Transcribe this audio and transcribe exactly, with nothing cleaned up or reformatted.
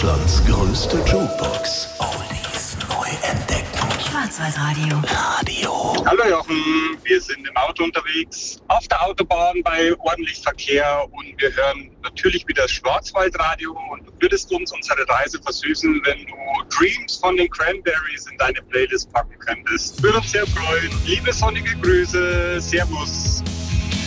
Deutschlands größte Jukebox. Oldies neu entdecken. Schwarzwaldradio. Radio. Hallo Jochen, wir sind im Auto unterwegs, auf der Autobahn bei ordentlich Verkehr und wir hören natürlich wieder Schwarzwaldradio und du würdest uns unsere Reise versüßen, wenn du Dreams von den Cranberries in deine Playlist packen könntest. Würde uns sehr freuen. Liebe sonnige Grüße, Servus.